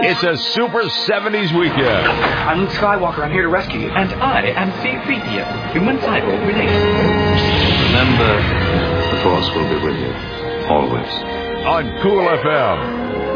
It's a Super 70s weekend. I'm Luke Skywalker. I'm here to rescue you. And I am C-3PO, human cyborg relation. Remember, the Force will be with you, always. On Cool FM.